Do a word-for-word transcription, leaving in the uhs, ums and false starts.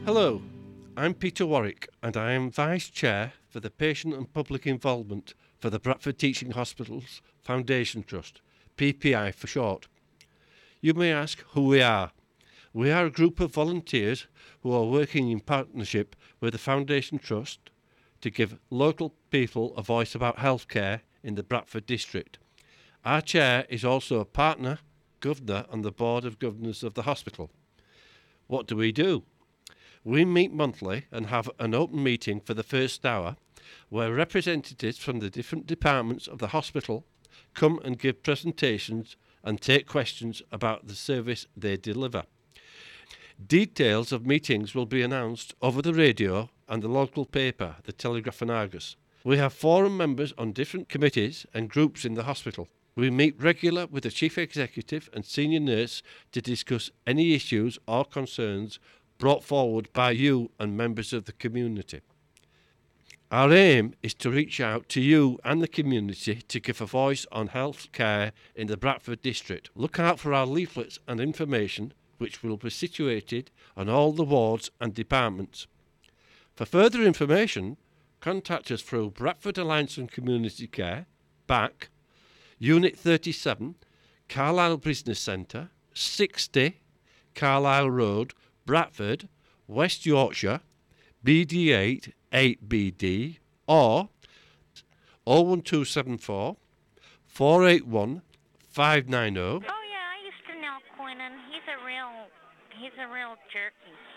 Hello, I'm Peter Warwick and I am Vice Chair for the Patient and Public Involvement for the Bradford Teaching Hospitals Foundation Trust, P P I for short. You may ask who we are. We are a group of volunteers who are working in partnership with the Foundation Trust to give local people a voice about healthcare in the Bradford district. Our chair is also a partner governor on the Board of Governors of the hospital. What do we do? We meet monthly and have an open meeting for the first hour where representatives from the different departments of the hospital come and give presentations and take questions about the service they deliver. Details of meetings will be announced over the radio and the local paper, the Telegraph and Argus. We have forum members on different committees and groups in the hospital. We meet regular with the Chief Executive and Senior Nurse to discuss any issues or concerns brought forward by you and members of the community. Our aim is to reach out to you and the community to give a voice on health care in the Bradford district. Look out for our leaflets and information, which will be situated on all the wards and departments. For further information, contact us through Bradford Alliance and Community Care, B A C, Unit thirty-seven, Carlisle Business Centre, sixty, Carlisle Road, Bradford, West Yorkshire, B D eight eight B D, or oh one two seven four, four eight one, five nine oh. Oh yeah, I used to know Quinnan. He's a real, he's a real jerky.